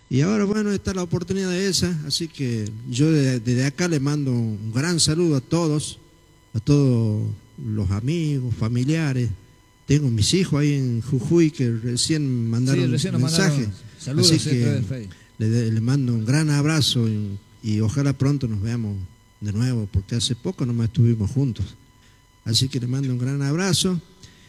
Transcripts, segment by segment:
Y ahora, bueno, está la oportunidad esa, así que yo desde acá le mando un gran saludo a todos los amigos, familiares. Tengo mis hijos ahí en Jujuy que recién Sí, mandaron recién nos mensaje, mandaron saludos así a través que del Face. le mando un gran abrazo y ojalá pronto nos veamos de nuevo, porque hace poco nomás estuvimos juntos. Así que le mando un gran abrazo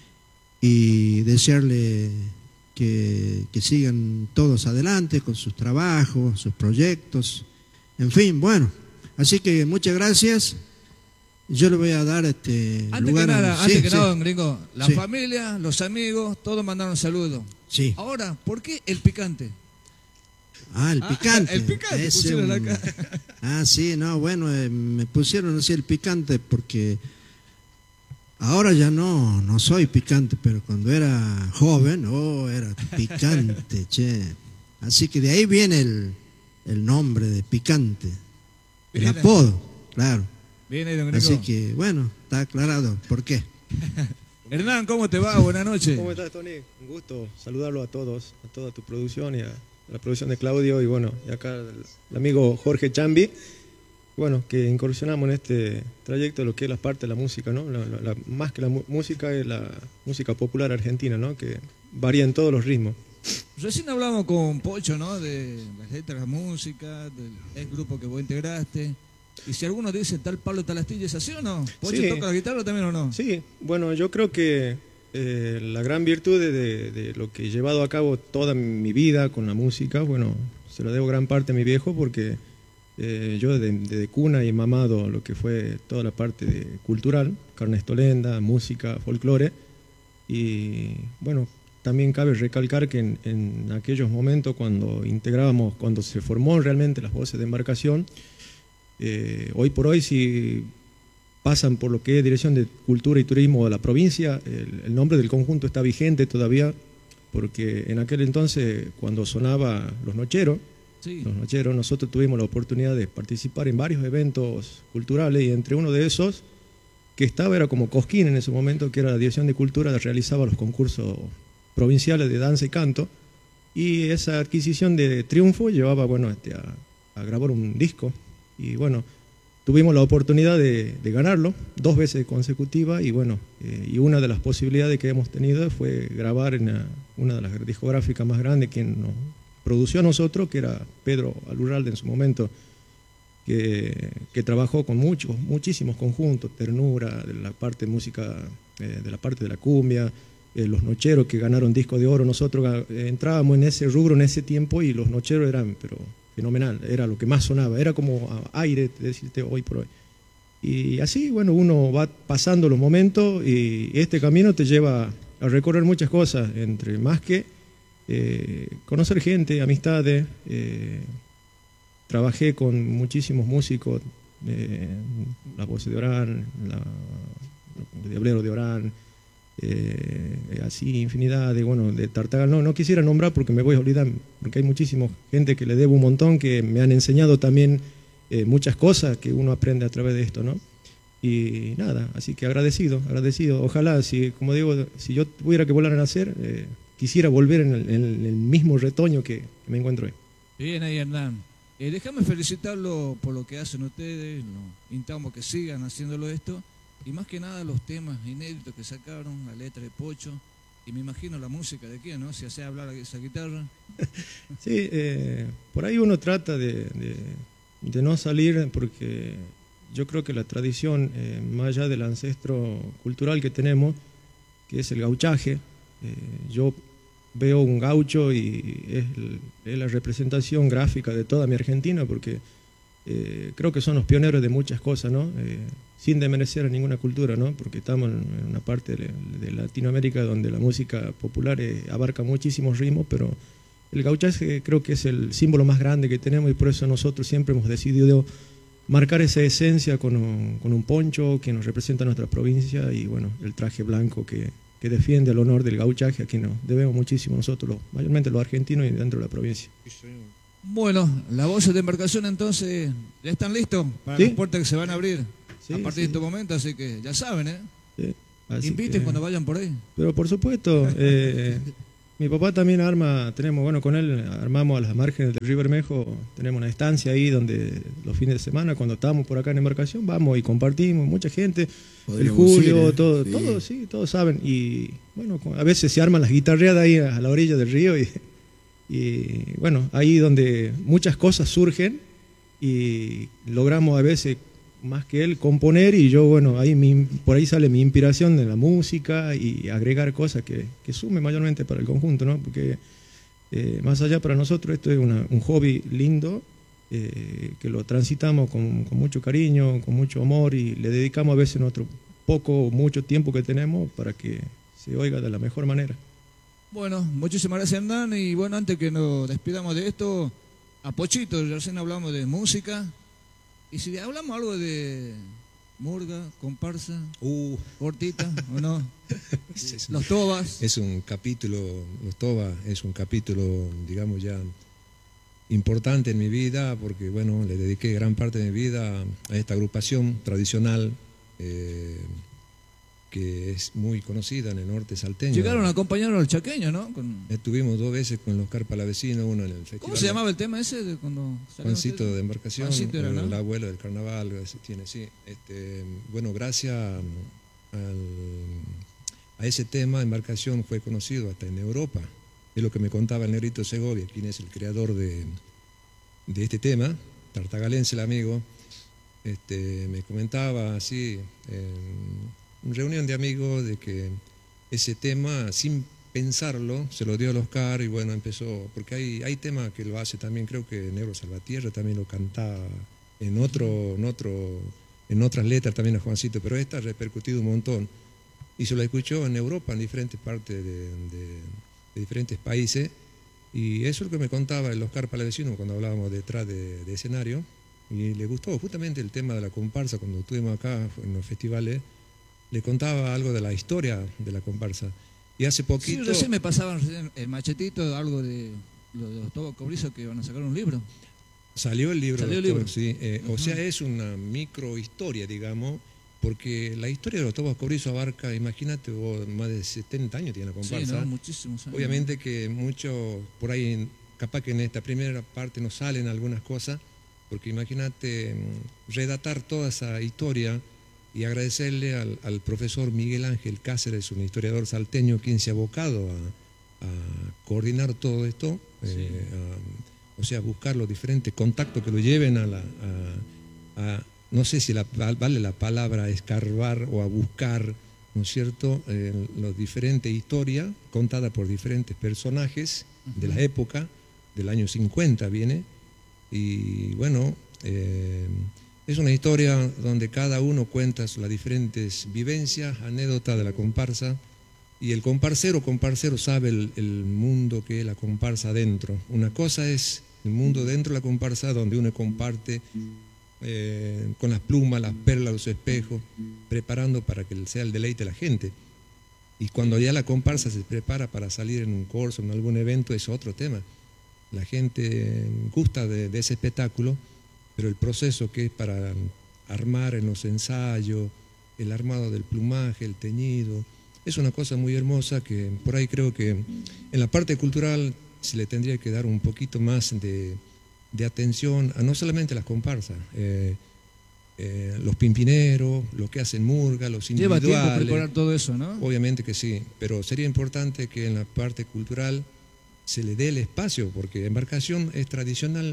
y desearle que sigan todos adelante con sus trabajos, sus proyectos, en fin, bueno, así que muchas gracias. Yo le voy a dar Antes lugar que nada, a... antes Sí, que sí, nada, don Gringo, la sí, familia, los amigos, todos mandaron saludos. sí. Ahora, ¿por qué el picante? Ah, el picante. El picante Ese pusieron acá. Ah, sí, no, bueno, me pusieron así el picante porque ahora ya no soy picante, pero cuando era joven, era picante, che. Así que de ahí viene el nombre de picante, el Bien, apodo, claro. Viene, don Gringo. Así que, bueno, está aclarado por qué. Hernán, ¿cómo te va? Buenas noches. ¿Cómo estás, Tony? Un gusto saludarlo a todos, a toda tu producción y a la producción de Claudio y bueno, y acá el amigo Jorge Chambi. Bueno, que incursionamos en este trayecto de lo que es la parte de la música, ¿no? Más que la música es la música popular argentina, ¿no? Que varía en todos los ritmos. Recién hablamos con Pocho, ¿no? De las letras, la música, del ex grupo que vos integraste. Y si alguno dice tal Pablo tal astilla, ¿es así o no? ¿Pocho Sí. toca la guitarra también o no? Sí, bueno, yo creo que la gran virtud de lo que he llevado a cabo toda mi vida con la música, bueno, se lo debo gran parte a mi viejo porque yo desde cuna he mamado lo que fue toda la parte cultural, carnestolenda, música, folclore, y bueno, también cabe recalcar que en aquellos momentos cuando se formó realmente las voces de embarcación, hoy por hoy si pasan por lo que es Dirección de Cultura y Turismo de la provincia, el nombre del conjunto está vigente todavía, porque en aquel entonces cuando sonaba Los Nocheros, Sí. nosotros tuvimos la oportunidad de participar en varios eventos culturales y entre uno de esos, que era como Cosquín en ese momento, que era la Dirección de Cultura, realizaba los concursos provinciales de danza y canto, y esa adquisición de triunfo llevaba bueno, a grabar un disco, y bueno, tuvimos la oportunidad de ganarlo 2 veces consecutivas y bueno, y una de las posibilidades que hemos tenido fue grabar en una de las discográficas más grandes que nos produció a nosotros, que era Pedro Alurralde en su momento, que trabajó con muchísimos conjuntos, Ternura, de la parte de música, de la parte de la cumbia, Los Nocheros que ganaron disco de oro. Nosotros entrábamos en ese rubro en ese tiempo y Los Nocheros eran pero fenomenal, era lo que más sonaba, era como aire, decirte hoy por hoy. Y así, bueno, uno va pasando los momentos y este camino te lleva a recorrer muchas cosas, entre más que conocer gente, amistades. Trabajé con muchísimos músicos, la voz de Orán, el Diablero de Orán, así infinidad de Tartagal. No quisiera nombrar porque me voy a olvidar, porque hay muchísima gente que le debo un montón, que me han enseñado también muchas cosas que uno aprende a través de esto, ¿no? Y nada, así que agradecido. Ojalá, como digo, si yo tuviera que volver a nacer, quisiera volver en el mismo retoño que me encuentro hoy. Bien ahí, Hernán. Déjame felicitarlo por lo que hacen ustedes, intentamos que sigan haciéndolo esto, y más que nada los temas inéditos que sacaron, la letra de Pocho, y me imagino la música de quién, ¿no? Si hace hablar esa guitarra. Sí, por ahí uno trata de no salir, porque yo creo que la tradición, más allá del ancestro cultural que tenemos, que es el gauchaje, yo veo un gaucho y es la representación gráfica de toda mi Argentina, porque creo que son los pioneros de muchas cosas, ¿no? Sin desmerecer a ninguna cultura, ¿no? Porque estamos en una parte de Latinoamérica donde la música popular abarca muchísimos ritmos, pero el gauchaje creo que es el símbolo más grande que tenemos y por eso nosotros siempre hemos decidido marcar esa esencia con un poncho que nos representa nuestra provincia y bueno, el traje blanco que defiende el honor del gauchaje, a quien nos debemos muchísimo nosotros, mayormente los argentinos y dentro de la provincia. Bueno, las voces de embarcación entonces ya están listos para ¿Sí? las puertas que se van a abrir Sí, a partir de este momento, así que ya saben, ¿eh? Sí, así Inviten que, cuando vayan por ahí. pero por supuesto, Mi papá también tenemos, bueno, con él armamos a las márgenes del río Bermejo, tenemos una estancia ahí donde los fines de semana, cuando estamos por acá en embarcación, vamos y compartimos, mucha gente, el Julio, todos, sí, todos saben. Y bueno, a veces se arman las guitarreadas ahí a la orilla del río y bueno, ahí donde muchas cosas surgen y logramos a veces más que él componer y yo, bueno, por ahí sale mi inspiración de la música y agregar cosas que sumen mayormente para el conjunto, ¿no? Porque más allá para nosotros esto es un hobby lindo, que lo transitamos con mucho cariño, con mucho amor y le dedicamos a veces nuestro poco o mucho tiempo que tenemos para que se oiga de la mejor manera. Bueno, muchísimas gracias, Hernán, y bueno, antes que nos despidamos de esto, a Pochito, recién hablamos de música. Y si hablamos algo de murga, comparsa, cortita, ¿o no? Los tobas. Es un capítulo, los tobas es un capítulo, digamos, ya importante en mi vida, porque, bueno, le dediqué gran parte de mi vida a esta agrupación tradicional, que es muy conocida en el norte salteño. Llegaron a acompañar al chaqueño, ¿no? Estuvimos 2 veces con los Palavecinos, uno en el festival. ¿Cómo se llamaba el tema ese de cuando Juancito de Embarcación, Juancito era, ¿no? El abuelo del carnaval, tiene, sí. Bueno, gracias a ese tema, Embarcación fue conocido hasta en Europa. Es lo que me contaba el Negrito Segovia, quien es el creador de este tema, tartagalense el amigo. Me comentaba así, en reunión de amigos, de que ese tema, sin pensarlo, se lo dio al Oscar y bueno, empezó, porque hay temas que lo hace también, creo que Negro Salvatierra también lo cantaba en otras letras también a Juancito, pero esta ha repercutido un montón. Y se lo escuchó en Europa, en diferentes partes de diferentes países, y eso es lo que me contaba el Oscar Palavecino cuando hablábamos detrás de escenario, y le gustó justamente el tema de la comparsa cuando estuvimos acá en los festivales. Le contaba algo de la historia de la comparsa. Y hace poquito... Sí, recién me pasaban el machetito, algo de los Tobas Cobrizos que van a sacar un libro. Salió el libro. Salió el libro. Sí. O sea, es una microhistoria, digamos, porque la historia de los Tobas Cobrizos abarca, imagínate, más de 70 años tiene la comparsa. Sí, ¿no? Muchísimos años. Obviamente que muchos, por ahí, capaz que en esta primera parte no salen algunas cosas, porque imagínate redactar toda esa historia. Y agradecerle al profesor Miguel Ángel Cáceres, un historiador salteño, quien se ha abocado a coordinar todo esto, sí. O sea, buscar los diferentes contactos que lo lleven a no sé si vale la palabra a escarbar o a buscar, ¿no es cierto?, las diferentes historias contadas por diferentes personajes de la época, del año 50 viene, y bueno... es una historia donde cada uno cuenta las diferentes vivencias, anécdotas de la comparsa, y el comparsero sabe el mundo que es la comparsa adentro. Una cosa es el mundo dentro de la comparsa, donde uno comparte con las plumas, las perlas, los espejos, preparando para que sea el deleite de la gente. Y cuando ya la comparsa se prepara para salir en un corso, en algún evento, es otro tema. La gente gusta de ese espectáculo, pero el proceso que es para armar en los ensayos, el armado del plumaje, el teñido, es una cosa muy hermosa que por ahí creo que en la parte cultural se le tendría que dar un poquito más de atención a no solamente las comparsas, los pimpineros, los que hacen murga, los individuales. Lleva tiempo preparar todo eso, ¿no? Obviamente que sí, pero sería importante que en la parte cultural se le dé el espacio, porque Embarcación es tradicional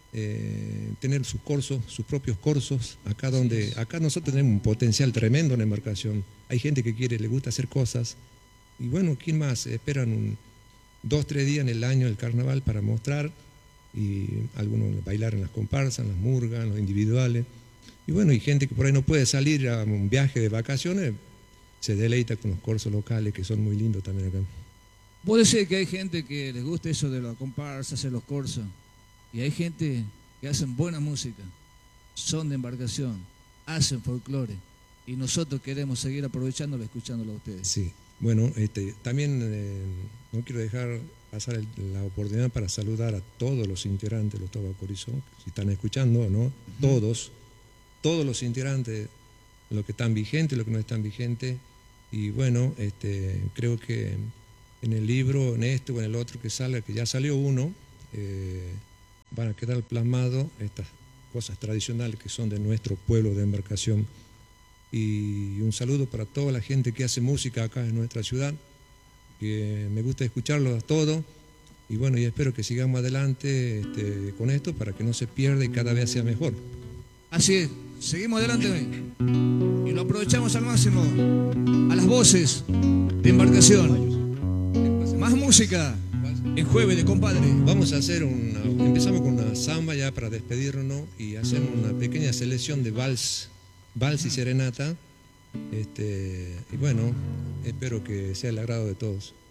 tener sus cursos, sus propios cursos, acá nosotros tenemos un potencial tremendo en Embarcación. Hay gente que le gusta hacer cosas, y bueno, ¿quién más? Esperan 2-3 días en el año el carnaval para mostrar, y algunos bailar en las comparsas, en las murgas, en los individuales, y bueno, hay gente que por ahí no puede salir a un viaje de vacaciones, se deleita con los cursos locales que son muy lindos también acá. Vos decís que hay gente que les gusta eso de la comparsa, hacer los cursos. Y hay gente que hacen buena música, son de Embarcación, hacen folclore, y nosotros queremos seguir aprovechándolo, escuchándolo a ustedes. Sí, bueno, también no quiero dejar pasar la oportunidad para saludar a todos los integrantes de los Tobas Cobrizos, si están escuchando, ¿no? Todos los integrantes, los que están vigentes, los que no están vigentes, y bueno, creo que en el libro, en este o en el otro que salga, que ya salió uno, van a quedar plasmados estas cosas tradicionales que son de nuestro pueblo de Embarcación. Y un saludo para toda la gente que hace música acá en nuestra ciudad, que me gusta escucharlo a todos. Y bueno, y espero que sigamos adelante con esto para que no se pierda y cada vez sea mejor. Así es, seguimos adelante y lo aprovechamos al máximo. A las voces de Embarcación. Más música en Jueves de Compadre. Vamos a hacer empezamos con una samba ya para despedirnos y hacer una pequeña selección de vals y serenata. Y bueno, espero que sea el agrado de todos.